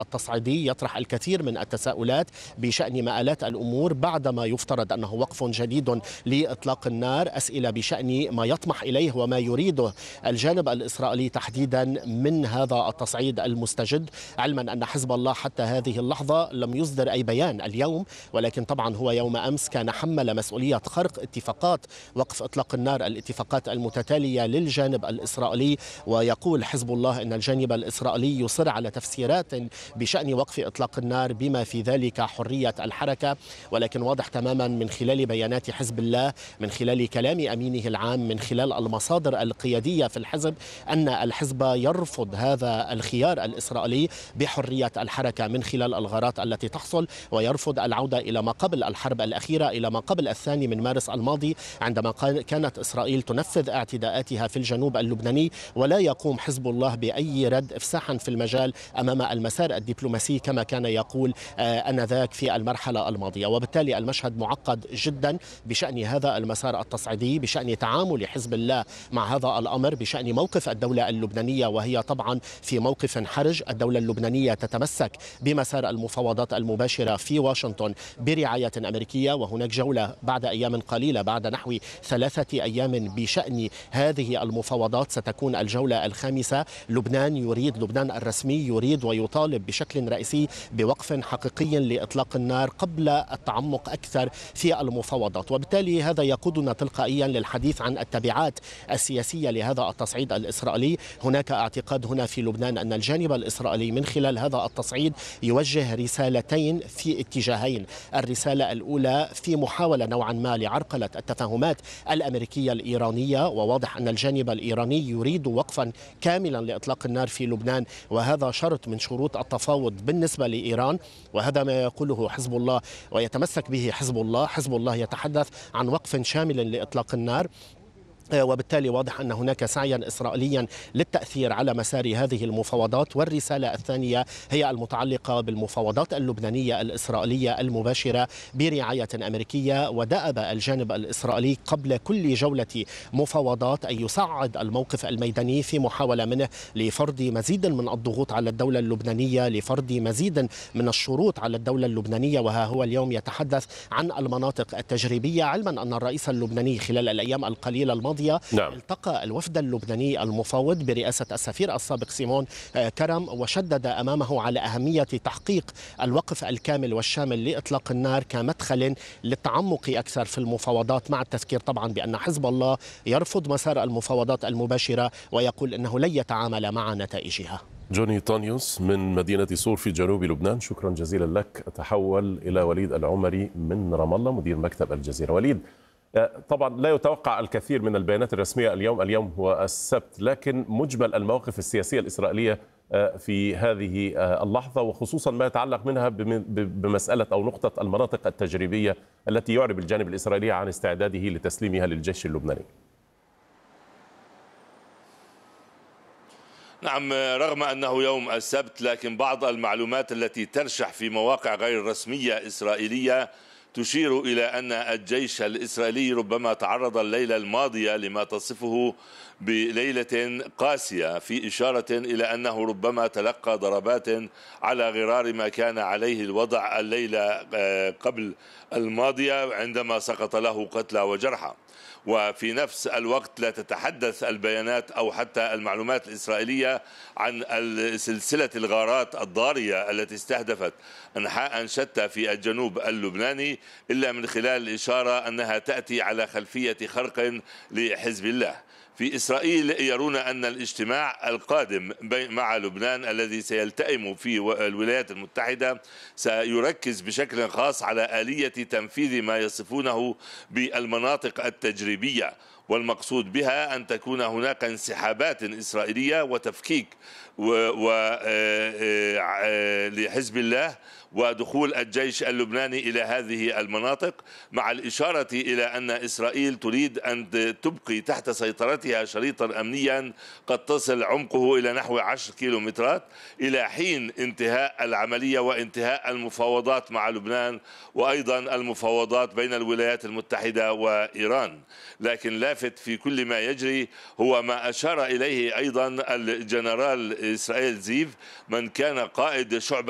التصعيدي يطرح الكثير من التساؤلات بشأن مآلات الأمور بعدما يفترض أنه وقف جديد لإطلاق النار. أسئلة بشأن ما يطمح إليه وما يريده الجانب الإسرائيلي تحديدا من هذا التصعيد المستجد، علما أن حزب الله حتى هذه اللحظة لم يصدر أي بيان اليوم، ولكن طبعا هو يوم أمس كان حمل مسؤولية خرق اتفاقات وقف إطلاق النار، الاتفاقات المتتالية للجانب الإسرائيلي. ويقول حزب الله أن الجانب الإسرائيلي يصر على تفسيرات بشأن وقف إطلاق النار بما في ذلك حرية الحركة، ولكن واضح تماما من خلال بيانات حزب الله، من خلال كلام أمينه العام، من خلال المصادر القيادية في الحزب، أن الحزب يرفض هذا الخيار الإسرائيلي بحرية الحركة من خلال الغارات التي تحصل، ويرفض العودة إلى ما قبل الحرب الأخيرة، إلى ما قبل 2 مارس الماضي عندما كانت إسرائيل تنفذ اعتداءاتها في الجنوب اللبناني، ولا يقوم حزب الله بأي رد إفساحا في المجال أمام المسار الدبلوماسي كما كان يقول آنذاك في المرحلة الماضية. وبالتالي المشهد معقد جدا بشأن هذا المسار التصعيدي، بشأن تعامل حزب الله مع هذا الأمر، بشأن موقف الدولة اللبنانية، وهي طبعا في موقف حرج. الدولة اللبنانية تتمسك بمسار المفاوضات المباشرة في واشنطن برعاية أمريكية، وهناك جولة بعد أيام قليلة، بعد نحو 3 أيام بشأن هذه المفاوضات، ستكون الجولة الخامسة. لبنان الرسمي يريد ويطالب بشكل رئيسي بوقف حقيقي لإطلاق النار قبل التعمق أكثر في المفاوضات، وبالتالي هذا يقودنا تلقائيا للحديث عن التبعات السياسية لهذا التصعيد الإسرائيلي. هناك اعتقاد هنا في لبنان أن الجانب الإسرائيلي من خلال هذا التصعيد يوجه رسالتين في اتجاهين. الرسالة الأولى في محاولة نوعا ما لعرقلة التفاهمات الأمريكية الإيرانية، وواضح أن الجانب الإيراني يريد وقفا كاملا لإطلاق النار في لبنان، وهذا شرط من شروط التفاوض بالنسبة لإيران، وهذا ما يقوله حزب الله ويتمسك به حزب الله. حزب الله يتحدث عن وقف شامل لإطلاق النار، وبالتالي واضح أن هناك سعيا إسرائيليا للتأثير على مسار هذه المفاوضات. والرسالة الثانية هي المتعلقة بالمفاوضات اللبنانية الإسرائيلية المباشرة برعاية أمريكية، ودأب الجانب الإسرائيلي قبل كل جولة مفاوضات أن يصعد الموقف الميداني في محاولة منه لفرض مزيد من الضغوط على الدولة اللبنانية، لفرض مزيد من الشروط على الدولة اللبنانية. وها هو اليوم يتحدث عن المناطق التجريبية، علما أن الرئيس اللبناني خلال الأيام القليلة الماضية نعم. التقى الوفد اللبناني المفاوض برئاسة السفير السابق سيمون كرم، وشدد أمامه على أهمية تحقيق الوقف الكامل والشامل لإطلاق النار كمدخل للتعمق أكثر في المفاوضات، مع التذكير طبعا بأن حزب الله يرفض مسار المفاوضات المباشرة ويقول أنه لن يتعامل مع نتائجها. جوني طانيوس من مدينة صور في جنوب لبنان، شكرا جزيلا لك. أتحول إلى وليد العمري من رام الله مدير مكتب الجزيرة. وليد، طبعا لا يتوقع الكثير من البيانات الرسمية اليوم هو السبت، لكن مجمل المواقف السياسية الإسرائيلية في هذه اللحظة، وخصوصا ما يتعلق منها بمسألة أو نقطة المناطق التجريبية التي يعرب الجانب الإسرائيلي عن استعداده لتسليمها للجيش اللبناني. نعم، رغم أنه يوم السبت، لكن بعض المعلومات التي ترشح في مواقع غير رسمية إسرائيلية تشير إلى أن الجيش الإسرائيلي ربما تعرض الليلة الماضية لما تصفه بليلة قاسية، في إشارة إلى أنه ربما تلقى ضربات على غرار ما كان عليه الوضع الليلة قبل الماضية عندما سقط له قتلى وجرحى. وفي نفس الوقت لا تتحدث البيانات أو حتى المعلومات الإسرائيلية عن سلسلة الغارات الضارية التي استهدفت أنحاء شتى في الجنوب اللبناني، إلا من خلال الإشارة أنها تأتي على خلفية خرق لحزب الله. في إسرائيل يرون أن الاجتماع القادم مع لبنان الذي سيلتئم في الولايات المتحدة سيركز بشكل خاص على آلية تنفيذ ما يصفونه بالمناطق التجريبية، والمقصود بها أن تكون هناك انسحابات إسرائيلية وتفكيك لحزب الله ودخول الجيش اللبناني إلى هذه المناطق، مع الإشارة إلى أن إسرائيل تريد أن تبقي تحت سيطرتها شريطا أمنيا قد تصل عمقه إلى نحو 10 كيلومترات إلى حين انتهاء العملية وانتهاء المفاوضات مع لبنان، وأيضا المفاوضات بين الولايات المتحدة وإيران. لكن لافت في كل ما يجري هو ما أشار إليه أيضا الجنرال إسرائيل زيف، من كان قائد شعبة